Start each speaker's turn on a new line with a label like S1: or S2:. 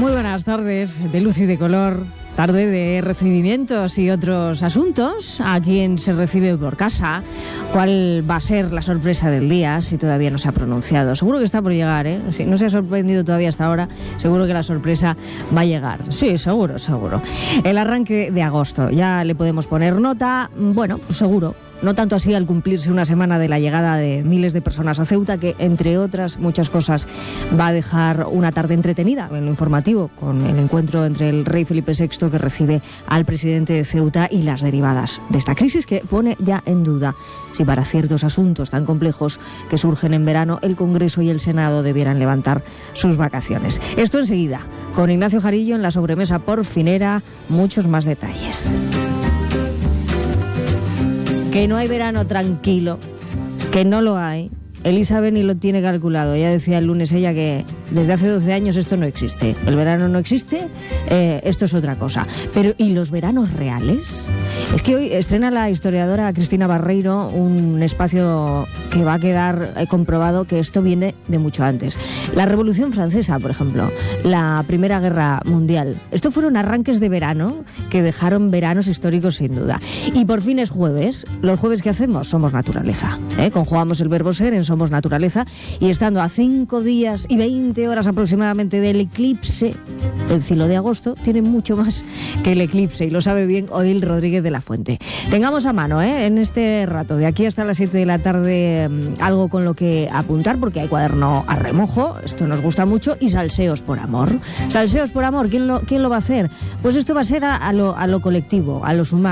S1: Muy buenas tardes, de luz y de color, tarde de recibimientos y otros asuntos. A quien se recibe por casa, cuál va a ser la sorpresa del día, si todavía no se ha pronunciado. Seguro que está por llegar, ¿eh? Si no se ha sorprendido todavía hasta ahora, seguro que la sorpresa va a llegar. Sí, seguro. El arranque de agosto, ya le podemos poner nota, bueno, pues seguro. No tanto así al cumplirse una semana de la llegada de miles de personas a Ceuta, que entre otras muchas cosas va a dejar una tarde entretenida en lo informativo, con el encuentro entre el rey Felipe VI, que recibe al presidente de Ceuta, y las derivadas de esta crisis que pone ya en duda si para ciertos asuntos tan complejos que surgen en verano el Congreso y el Senado debieran levantar sus vacaciones. Esto enseguida, con Ignacio Jarillo en la sobremesa por Finera, muchos más detalles. Que no hay verano tranquilo, que no lo hay. Elizabeth ni lo tiene calculado. Ya decía el lunes ella que desde hace 12 años esto no existe. El verano no existe, esto es otra cosa. Pero ¿y los veranos reales? Es que hoy estrena la historiadora Cristina Barreiro un espacio que va a quedar comprobado que esto viene de mucho antes. La Revolución Francesa, por ejemplo, la Primera Guerra Mundial. Estos fueron arranques de verano que dejaron veranos históricos sin duda. Y por fin es jueves. Los jueves que hacemos somos naturaleza. Conjugamos el verbo ser en Somos Naturaleza, y estando a 5 días y 20 horas aproximadamente del eclipse, el cielo de agosto tiene mucho más que el eclipse, y lo sabe bien Oil Rodríguez de la Fuente. Tengamos a mano en este rato, de aquí hasta las 7 de la tarde, algo con lo que apuntar, porque hay cuaderno a remojo, esto nos gusta mucho, y salseos por amor. Salseos por amor, ¿quién lo va a hacer? Pues esto va a ser a lo colectivo, a los humanos.